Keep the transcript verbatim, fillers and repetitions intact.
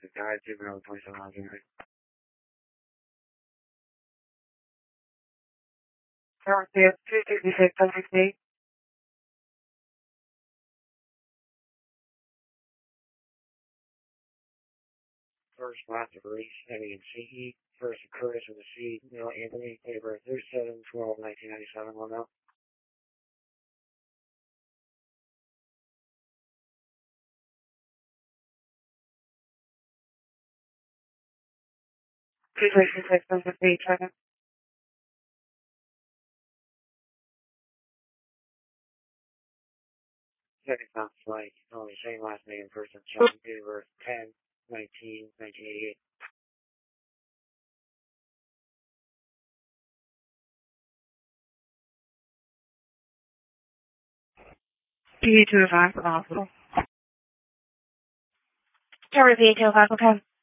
the guy, juvenile twenty-seven housing. Currently at two sixty-six, one sixty-eight. First, Master Bruce, Eddie and C E. First, Curtis with the C, Neil Anthony, April thirty-seven, twelve, nineteen ninety-seven, one out. two sixty-six, one fifty-eight, second. Second sounds like only same last name, person, John, date of birth, ten, nineteen, nineteen eighty-eight. P A two oh five for the hospital. Tower P A two oh five, okay.